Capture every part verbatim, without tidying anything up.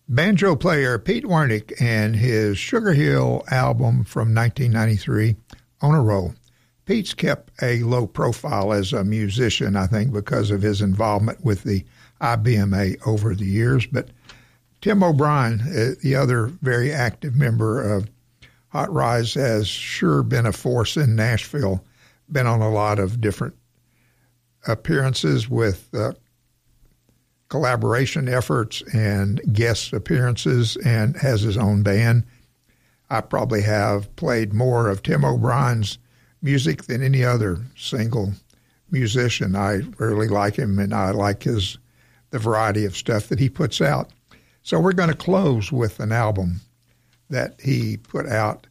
banjo player Pete Wernick and his Sugar Hill album from nineteen ninety-three, On a Roll. Pete's kept a low profile as a musician, I think, because of his involvement with the I B M A over the years. But Tim O'Brien, uh, the other very active member of Hot Rize, has sure been a force in Nashville, been on a lot of different appearances with uh, collaboration efforts and guest appearances, and has his own band. I probably have played more of Tim O'Brien's music than any other single musician. I really like him, and I like his the variety of stuff that he puts out. So we're going to close with an album that he put out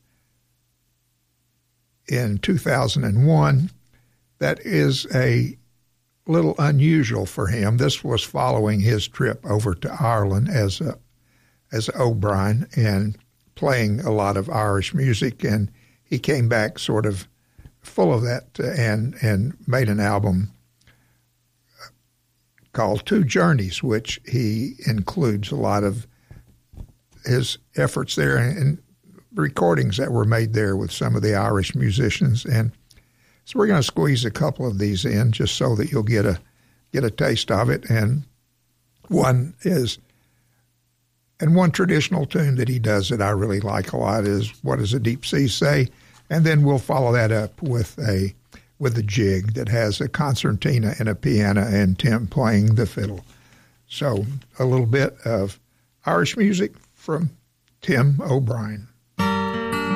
in two thousand one that is a little unusual for him. This was following his trip over to Ireland as a as O'Brien and playing a lot of Irish music, and he came back sort of full of that uh, and and made an album called Two Journeys, which he includes a lot of his efforts there and, and recordings that were made there with some of the Irish musicians. And so we're going to squeeze a couple of these in just so that you'll get a get a taste of it. And one is, and one traditional tune that he does that I really like a lot is What Does the Deep Sea Say? And then we'll follow that up with a with a jig that has a concertina and a piano and Tim playing the fiddle. So a little bit of Irish music from Tim O'Brien.